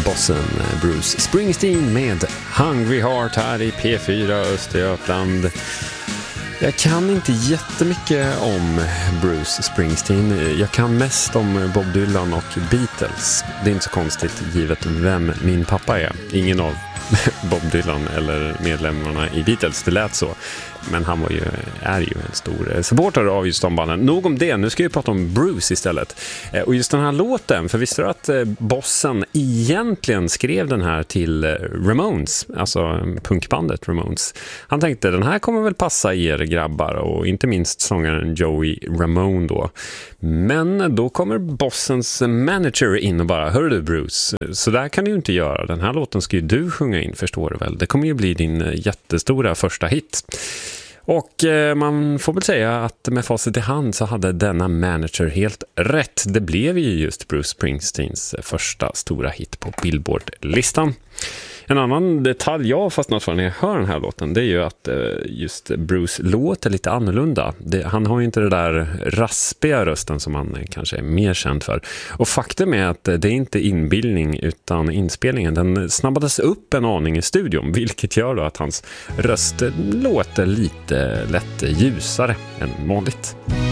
bossen Bruce Springsteen med Hungry Heart här i P4 Östergötland. Jag kan inte jättemycket om Bruce Springsteen. Jag kan mest om Bob Dylan och Beatles. Det är inte så konstigt givet vem min pappa är. Ingen av Bob Dylan eller medlemmarna i Beatles, det lät så. Men han är ju en stor supporter av just de banden. Nog om det, nu ska vi prata om Bruce istället. Och just den här låten, för visste du att bossen egentligen skrev den här till Ramones, alltså punkbandet Ramones. Han tänkte, den här kommer väl passa er grabbar och inte minst sångaren Joey Ramone då. Men då kommer bossens manager in och bara, hör du Bruce, så där kan du ju inte göra. Den här låten ska ju du sjunga in, förstår du väl. Det kommer ju bli din jättestora första hit. Och man får väl säga att med facit i hand så hade denna manager helt rätt. Det blev ju just Bruce Springsteens första stora hit på Billboard-listan. En annan detalj jag har fastnat för när jag hör den här låten, det är ju att just Bruce låter lite annorlunda. Han har ju inte det där raspiga rösten som han kanske är mer känd för. Och faktum är att det är inte inbildning utan inspelningen. Den snabbades upp en aning i studion, vilket gör då att hans röst låter lite lätt ljusare än vanligt.